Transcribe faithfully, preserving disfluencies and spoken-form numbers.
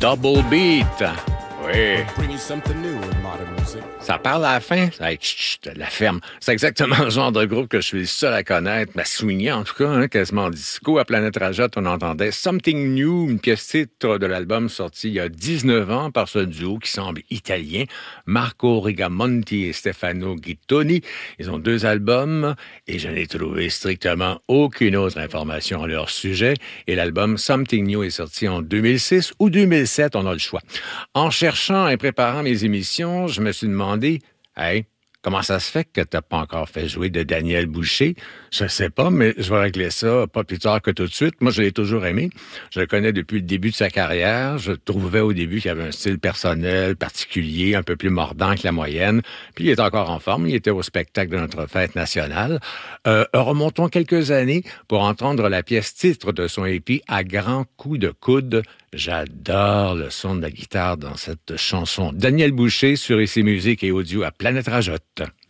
Double Beat. Oui. Bringing something new in modern music. Ça parle à la fin, ça chut, chut, la ferme. C'est exactement le genre de groupe que je suis le seul à connaître, mais swingé en tout cas, hein, quasiment disco. À Planète Rajot, on entendait Something New, une pièce titre de l'album sorti il y a dix-neuf ans par ce duo qui semble italien, Marco Rigamonti et Stefano Gittoni. Ils ont deux albums et je n'ai trouvé strictement aucune autre information à leur sujet. Et l'album Something New est sorti en deux mille six ou deux mille sept, on a le choix. En cherchant et préparant mes émissions, je me suis demandé, hey, comment ça se fait que t'as pas encore fait jouer de Daniel Boucher? Je sais pas, mais je vais régler ça pas plus tard que tout de suite. Moi, je l'ai toujours aimé. Je le connais depuis le début de sa carrière. Je trouvais au début qu'il avait un style personnel, particulier, un peu plus mordant que la moyenne. Puis il est encore en forme. Il était au spectacle de notre fête nationale. Euh, remontons quelques années pour entendre la pièce titre de son E P à grands coups de coude. J'adore le son de la guitare dans cette chanson. Daniel Boucher sur Ici Musique et Audio à Planète Rajot.